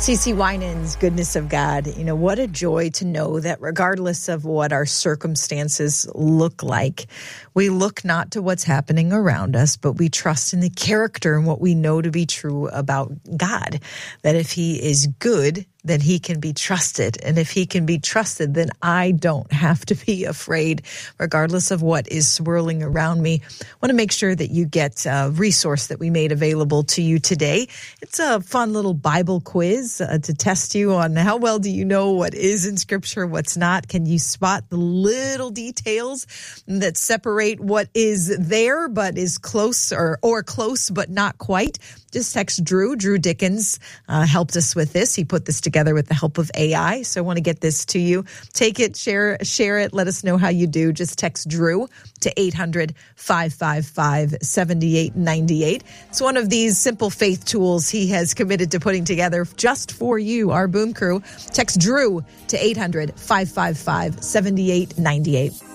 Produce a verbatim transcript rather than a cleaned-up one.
CeCe Winans, Goodness of God. You know, what a joy to know that regardless of what our circumstances look like, we look not to what's happening around us, but we trust in the character and what we know to be true about God. That if he is good, then he can be trusted. And if he can be trusted, then I don't have to be afraid, regardless of what is swirling around me. I want to make sure that you get a resource that we made available to you today. It's a fun little Bible quiz uh, to test you on how well do you know what is in Scripture, what's not. Can you spot the little details that separate what is there but is close or, or close but not quite? Just text Drew. Drew Dickens uh, helped us with this. He put this together with the help of A I. So I want to get this to you. Take it, share, share it. Let us know how you do. Just text Drew to eight hundred, five five five, seven eight nine eight. It's one of these simple faith tools he has committed to putting together just for you, our Boom Crew. Text Drew to eight hundred, five five five, seven eight nine eight.